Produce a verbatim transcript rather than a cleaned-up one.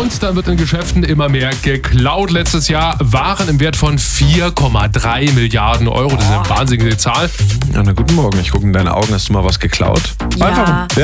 Und dann wird in Geschäften immer mehr geklaut. Letztes Jahr Waren im Wert von vier Komma drei Milliarden Euro. Das ist eine wahnsinnige Zahl. Ja, na, guten Morgen. Ich gucke in deine Augen. Hast du mal was geklaut? Ja. Einfach.